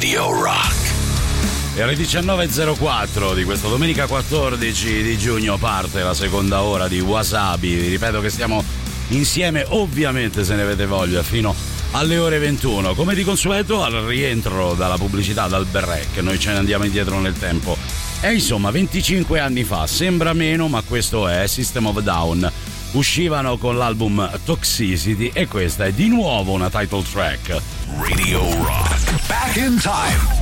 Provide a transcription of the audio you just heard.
Radio Rock. E alle 19.04 di questa domenica 14 di giugno parte la seconda ora di Wasabi. Vi ripeto che stiamo insieme, ovviamente se ne avete voglia, fino alle ore 21. Come di consueto, al rientro dalla pubblicità, dal break, noi ce ne andiamo indietro nel tempo. E insomma, 25 anni fa, sembra meno, ma questo è System of a Down. Uscivano con l'album Toxicity e questa è di nuovo una title track. Radio Rock. Back in time.